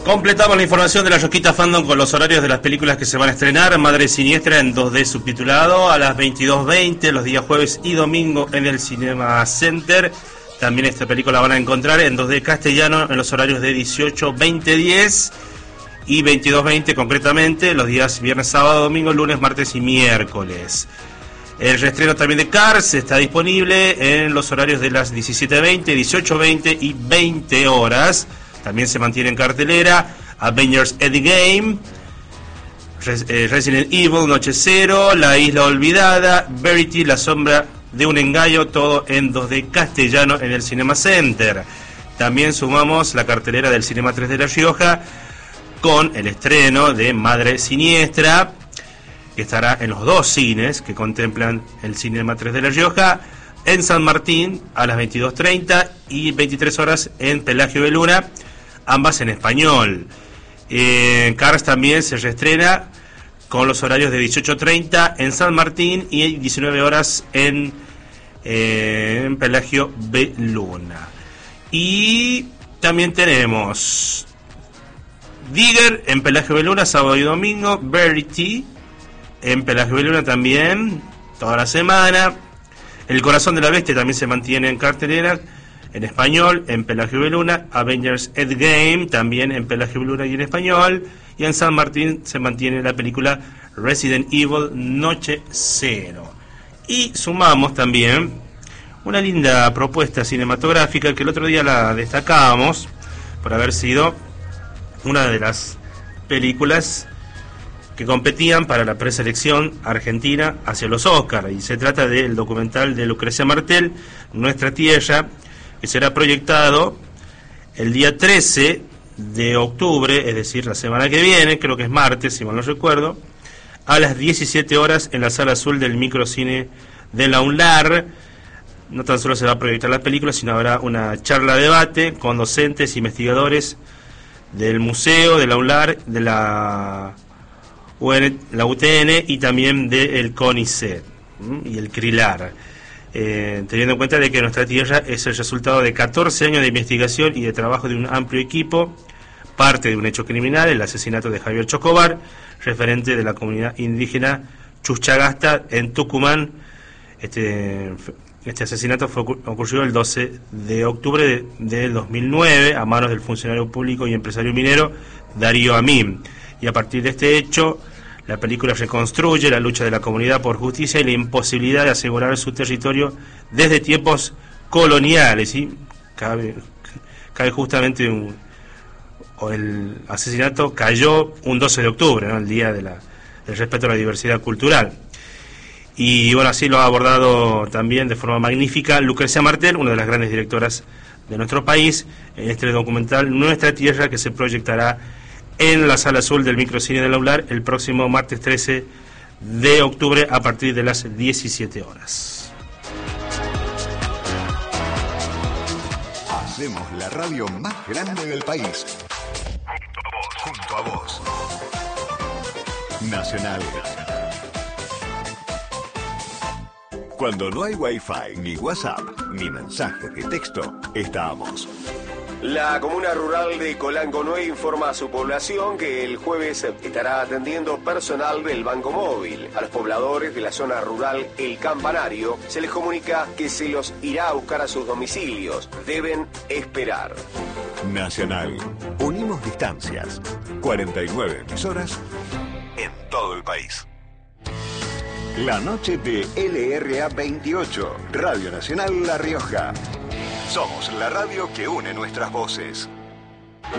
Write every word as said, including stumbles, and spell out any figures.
Completamos la información de la Rosquita Fandom con los horarios de las películas que se van a estrenar. Madre Siniestra en dos D subtitulado a las veintidós veinte los días jueves y domingo en el Cinema Center. También esta película la van a encontrar en dos D castellano en los horarios de dieciocho, veinte, diez y veintidós veinte concretamente los días viernes, sábado, domingo, lunes, martes y miércoles. El reestreno también de Cars está disponible en los horarios de las diecisiete veinte, dieciocho veinte y veinte horas. También se mantiene en cartelera Avengers Endgame, Resident Evil, Noche Cero, La Isla Olvidada, Verity, La Sombra de un Engaño, todo en dos D castellano en el Cinema Center. También sumamos la cartelera del Cinema tres de La Rioja con el estreno de Madre Siniestra, que estará en los dos cines que contemplan el Cinema tres de La Rioja, en San Martín a las veintidós treinta y veintitrés horas en Pelagio de Luna, ambas en español. Eh, Cars también se reestrena con los horarios de dieciocho treinta en San Martín y diecinueve horas en, eh, en Pelagio de Luna. Y también tenemos Digger en Pelagio de Luna, sábado y domingo, Verity en Pelagio de Luna también, toda la semana. El Corazón de la Bestia también se mantiene en cartelera, en español, en Pelagio de Luna. Avengers Endgame también en Pelagio de Luna y en español. Y en San Martín se mantiene la película Resident Evil, Noche Cero. Y sumamos también una linda propuesta cinematográfica que el otro día la destacábamos por haber sido una de las películas que competían para la preselección argentina hacia los Oscars, y se trata del documental de Lucrecia Martel, Nuestra Tierra, que será proyectado el día trece de octubre, es decir, la semana que viene, creo que es martes, si mal no recuerdo, a las diecisiete horas en la Sala Azul del Microcine de la UNLAR. No tan solo se va a proyectar la película, sino habrá una charla-debate con docentes, investigadores del museo, de la UNLAR, de la U N, la U T N y también del CONICET y el CRILAR, eh, teniendo en cuenta de que Nuestra Tierra es el resultado de catorce años de investigación y de trabajo de un amplio equipo, parte de un hecho criminal, el asesinato de Javier Chocobar, referente de la comunidad indígena Chuchagasta en Tucumán. Este, este asesinato fue, ocurrió el doce de octubre de, del dos mil nueve a manos del funcionario público y empresario minero Darío Amín. Y a partir de este hecho, la película reconstruye la lucha de la comunidad por justicia y la imposibilidad de asegurar su territorio desde tiempos coloniales. ¿Sí? Cabe, cabe justamente un, o el asesinato cayó un doce de octubre, ¿no? El día de la, del respeto a la diversidad cultural. Y bueno, así lo ha abordado también de forma magnífica Lucrecia Martel, una de las grandes directoras de nuestro país, en este documental Nuestra Tierra, que se proyectará en la Sala Azul del Microcine del Aular el próximo martes trece de octubre a partir de las diecisiete horas. Hacemos la radio más grande del país. Junto a vos. Nacional. Cuando no hay Wi-Fi, ni WhatsApp, ni mensajes de texto, estamos. La comuna rural de Colangonuey informa a su población que el jueves estará atendiendo personal del Banco Móvil. A los pobladores de la zona rural El Campanario se les comunica que se los irá a buscar a sus domicilios. Deben esperar. Nacional. Unimos distancias. cuarenta y nueve emisoras en todo el país. La noche de L R A veintiocho, Radio Nacional La Rioja. Somos la radio que une nuestras voces.